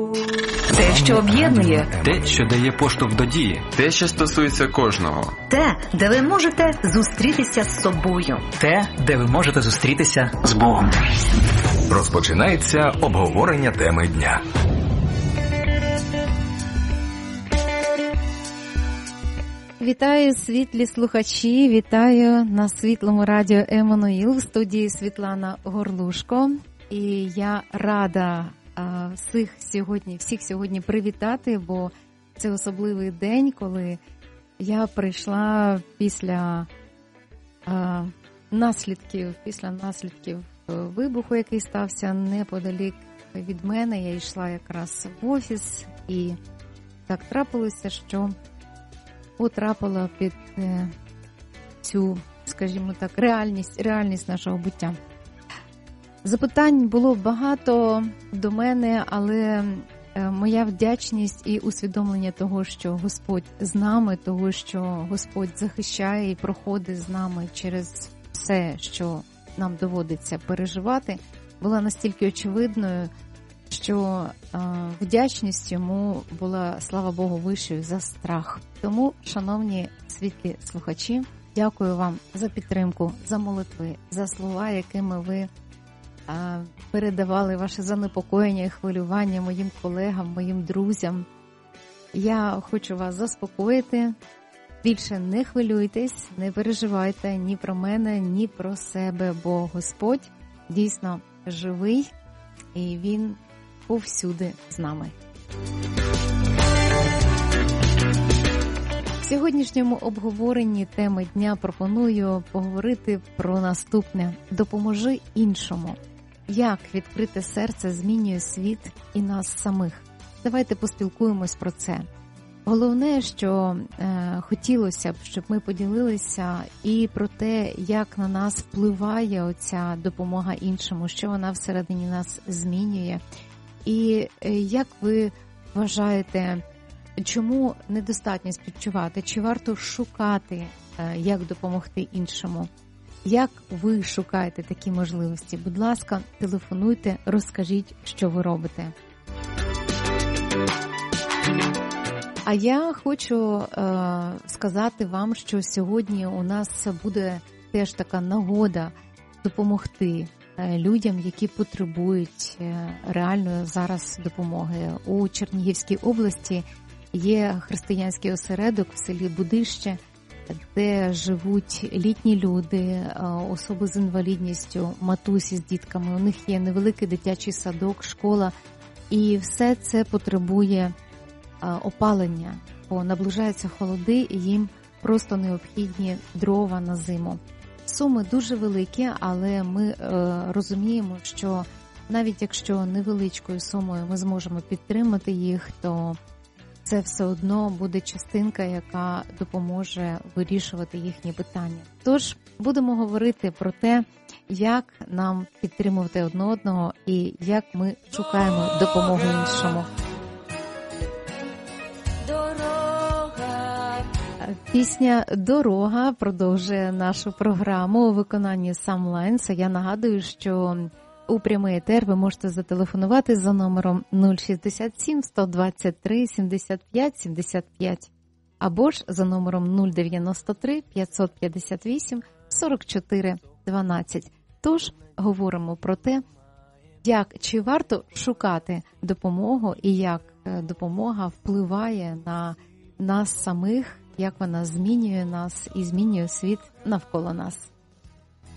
Те, що об'єднує. Те, що дає поштовх до дії. Те, що стосується кожного. Те, де ви можете зустрітися з собою. Те, де ви можете зустрітися з Богом. Розпочинається обговорення теми дня. Вітаю, світлі слухачі, вітаю на Світлому радіо Еммануїл, в студії Світлана Горлушко. І я рада всіх сьогодні привітати, бо це особливий день, коли я прийшла після наслідків вибуху, який стався неподалік від мене. Я йшла якраз в офіс, і так трапилося, що потрапила під цю, скажімо так, реальність нашого буття. Запитань було багато до мене, але моя вдячність і усвідомлення того, що Господь з нами, того, що Господь захищає і проходить з нами через все, що нам доводиться переживати, була настільки очевидною, що вдячність йому була, слава Богу, вищою за страх. Тому, шановні світлі слухачі, дякую вам за підтримку, за молитви, за слова, якими ви передавали ваше занепокоєння і хвилювання моїм колегам, моїм друзям. Я хочу вас заспокоїти. Більше не хвилюйтесь, не переживайте ні про мене, ні про себе, бо Господь дійсно живий і Він повсюди з нами. В сьогоднішньому обговоренні теми дня пропоную поговорити про наступне. Допоможи іншому. Як відкрите серце змінює світ і нас самих? Давайте поспілкуємось про це. Головне, що хотілося б, щоб ми поділилися і про те, як на нас впливає оця допомога іншому, що вона всередині нас змінює. І як ви вважаєте, чому недостатньо співчувати? Чи варто шукати, як допомогти іншому? Як ви шукаєте такі можливості? Будь ласка, телефонуйте, розкажіть, що ви робите. А я хочу сказати вам, що сьогодні у нас буде теж така нагода допомогти людям, які потребують реальної зараз допомоги. У Чернігівській області є християнський осередок в селі Будище, де живуть літні люди, особи з інвалідністю, матусі з дітками. У них є невеликий дитячий садок, школа, і все це потребує опалення, бо наближаються холоди, і їм просто необхідні дрова на зиму. Суми дуже великі, але ми розуміємо, що навіть якщо невеличкою сумою ми зможемо підтримати їх, то це все одно буде частинка, яка допоможе вирішувати їхні питання. Тож, будемо говорити про те, як нам підтримувати одне одного і як ми шукаємо допомогу іншому. Пісня «Дорога» продовжує нашу програму у виконанні Sam Lines. Я нагадую, що у прямий етер ви можете зателефонувати за номером 067 123 75 75 або ж за номером 093 558 44 12. Тож говоримо про те, чи варто шукати допомогу і як допомога впливає на нас самих, як вона змінює нас і змінює світ навколо нас.